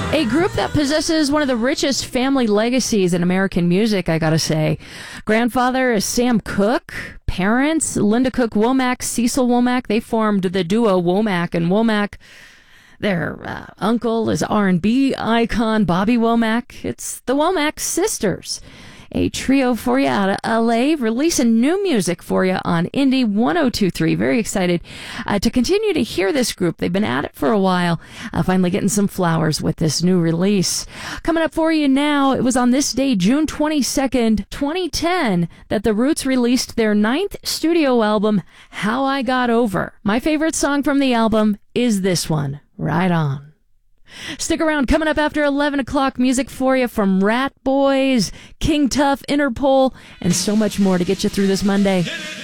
A group that possesses one of the richest family legacies in American music, I gotta say. Grandfather is Sam Cooke. Parents, Linda Cooke Womack, Cecil Womack. They formed the duo Womack and Womack. Their uncle is R&B icon Bobby Womack. It's the Womack sisters. A trio for you out of LA, releasing new music for you on Indie 102.3. Very excited to continue to hear this group. They've been at it for a while, finally getting some flowers with this new release. Coming up for you now, it was on this day, June 22nd, 2010, that the Roots released their 9th studio album, How I Got Over. My favorite song from the album is this one, Right On. Stick around. Coming up after 11 o'clock, music for you from Rat Boys, King Tuff, Interpol, and so much more to get you through this Monday.